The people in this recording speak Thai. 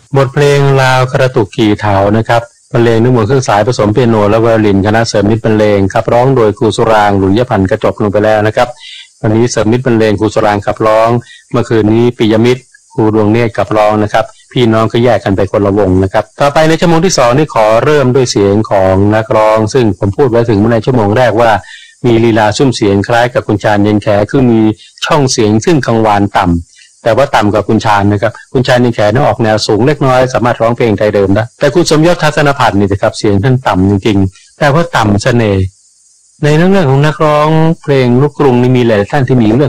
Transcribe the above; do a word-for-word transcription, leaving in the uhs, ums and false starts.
บทเพลงลาวกระตุกขี่เถานะครับบรรเลงด้วยมือเครื่องสายผสมเปียโนและไวโอลินคณะเสริมมิตรบรรเลงขับร้องโดยครูสุรางค์หลุยพันธ์กระจบลงไปแล้วนะครับวันนี้เสริมมิตรบรรเลงครูสุรางค์ขับร้องเมื่อคืนนี้ปิยมิตรครูดวงเนตรขับร้องนะครับพี่น้องก็แยกกันไปคนละวงนะครับต่อไปในชั่วโมงที่สองนี่ขอเริ่มด้วยเสียงของนักร้องซึ่งผมพูดไว้ถึงในชั่วโมงแรกว่ามีลีลาซุ้มเสียงคล้ายกับคุณชาญเย็นแขคือมีช่องเสียงซึ่งกังวานต่ำแต่ว่าต่ำกว่าคุณชาญนะครับคุณชาญเย็นแขนั้นออกแนวสูงเล็กน้อยสามารถร้องเพลงไทยเดิมได้แต่คุณสมยศทัศนพันธ์นี่นะครับเสียงท่านต่ำจริงๆแต่ว่าต่ำเสน่ห์ในเรื่องของนักร้องเพลงลูกกรุงนี่มีหลายท่านที่มีเรื่อง